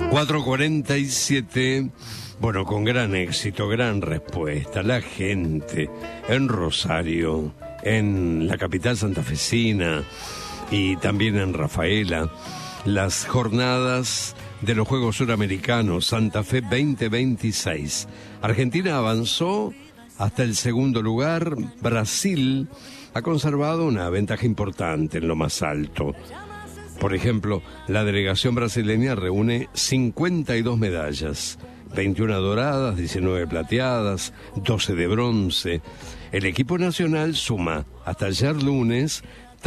4:47, bueno, con gran éxito, gran respuesta. La gente en Rosario, en la capital santafesina y también en Rafaela, las jornadas de los Juegos Suramericanos Santa Fe 2026. Argentina avanzó hasta el segundo lugar. Brasil ha conservado una ventaja importante en lo más alto. Por ejemplo, la delegación brasileña reúne 52 medallas, 21 doradas, 19 plateadas, 12 de bronce. El equipo nacional suma, hasta ayer lunes,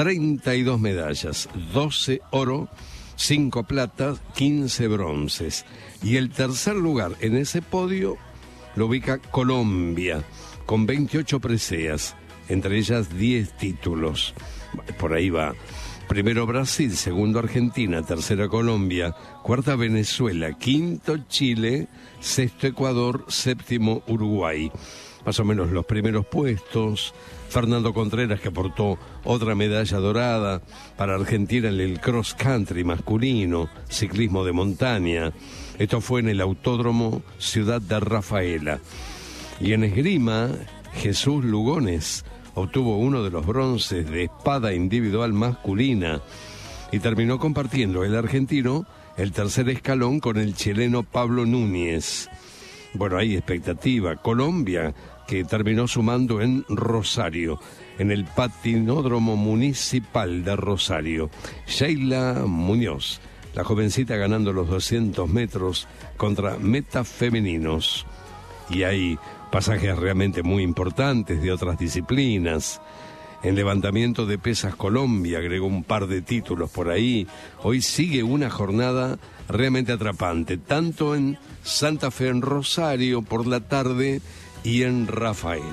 32 medallas, 12 oro, 5 platas, 15 bronces. Y el tercer lugar en ese podio lo ubica Colombia, con 28 preseas, entre ellas 10 títulos. Por ahí va. Primero Brasil, segundo Argentina, tercera Colombia, cuarta Venezuela, quinto Chile, sexto Ecuador, séptimo Uruguay. Más o menos los primeros puestos. Fernando Contreras, que aportó otra medalla dorada para Argentina en el cross country masculino, ciclismo de montaña. Esto fue en el Autódromo Ciudad de Rafaela. Y en esgrima, Jesús Lugones obtuvo uno de los bronces de espada individual masculina y terminó compartiendo el argentino el tercer escalón con el chileno Pablo Núñez. Bueno, hay expectativa. Colombia, que terminó sumando en Rosario, en el patinódromo municipal de Rosario. Sheila Muñoz, la jovencita ganando los 200 metros contra metas femeninos. Y hay pasajes realmente muy importantes de otras disciplinas. En levantamiento de pesas, Colombia agregó un par de títulos por ahí. Hoy sigue una jornada realmente atrapante, tanto en Santa Fe, en Rosario por la tarde, y en Rafaela.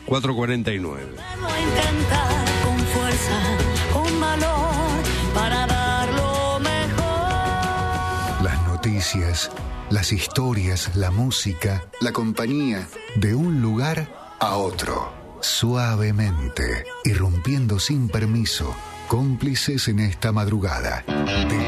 4:49. Intentar con fuerza, con valor, para dar lo mejor. Las noticias, las historias, la música, la compañía, de un lugar a otro, suavemente, irrumpiendo sin permiso, cómplices en esta madrugada.